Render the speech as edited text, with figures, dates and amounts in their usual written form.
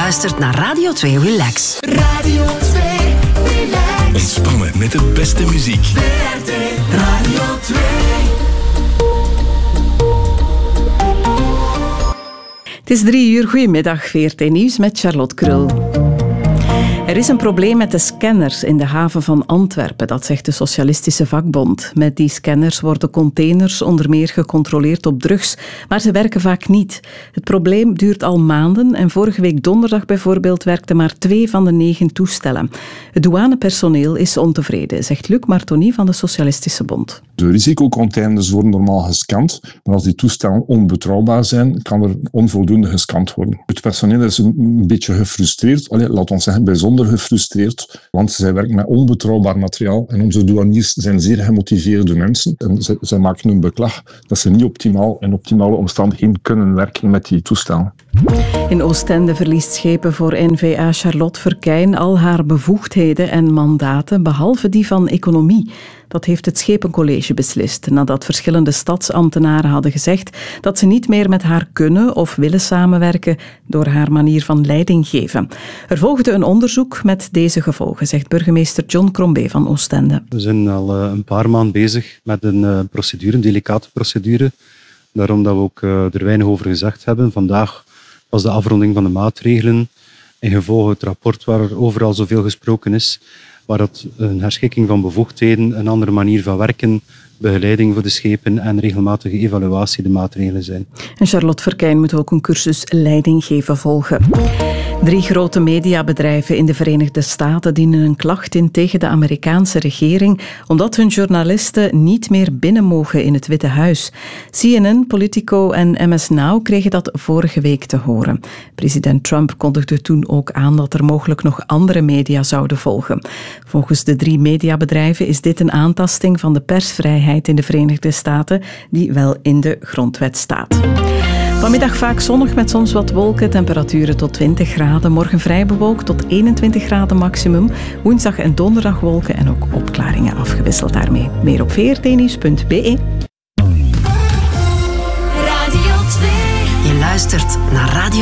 luistert naar Radio 2 Relax. Radio 2 Relax. Ontspannen met de beste muziek. VRT Radio 2. Het is 3:00. Goedemiddag, VRT Nieuws met Charlotte Krul. Er is een probleem met de scanners in de haven van Antwerpen, dat zegt de Socialistische Vakbond. Met die scanners worden containers onder meer gecontroleerd op drugs, maar ze werken vaak niet. Het probleem duurt al maanden en vorige week donderdag bijvoorbeeld werkten maar 2 van de 9 toestellen. Het douanepersoneel is ontevreden, zegt Luc Martoni van de Socialistische Bond. De risicocontainers worden normaal gescand, maar als die toestellen onbetrouwbaar zijn, kan er onvoldoende gescand worden. Het personeel is een beetje gefrustreerd, laat ons zeggen bijzonder gefrustreerd, want zij werken met onbetrouwbaar materiaal en onze douaniers zijn zeer gemotiveerde mensen en zij maken een beklag dat ze niet in optimale omstandigheden kunnen werken met die toestellen. In Oostende verliest schepen voor N-VA Charlotte Verkeijn al haar bevoegdheden en mandaten, behalve die van economie. Dat heeft het Schepencollege beslist, nadat verschillende stadsambtenaren hadden gezegd dat ze niet meer met haar kunnen of willen samenwerken door haar manier van leiding geven. Er volgde een onderzoek met deze gevolgen, zegt burgemeester John Crombé van Oostende. We zijn al een paar maanden bezig met een procedure, een delicate procedure. Daarom dat we ook er weinig over gezegd hebben. Vandaag was de afronding van de maatregelen. In gevolg het rapport waar er overal zoveel gesproken is, waar dat een herschikking van bevoegdheden, een andere manier van werken, begeleiding voor de schepen en regelmatige evaluatie de maatregelen zijn. En Charlotte Verkeijn moet ook een cursus leiding geven volgen. 3 grote mediabedrijven in de Verenigde Staten dienen een klacht in tegen de Amerikaanse regering omdat hun journalisten niet meer binnen mogen in het Witte Huis. CNN, Politico en MS Now kregen dat vorige week te horen. President Trump kondigde toen ook aan dat er mogelijk nog andere media zouden volgen. Volgens de 3 mediabedrijven is dit een aantasting van de persvrijheid in de Verenigde Staten, die wel in de grondwet staat. Vanmiddag vaak zonnig met soms wat wolken, temperaturen tot 20 graden. Morgen vrij bewolkt tot 21 graden maximum. Woensdag en donderdag wolken en ook opklaringen afgewisseld daarmee. Meer op vrtnieuws.be. Radio 2. Je luistert naar Radio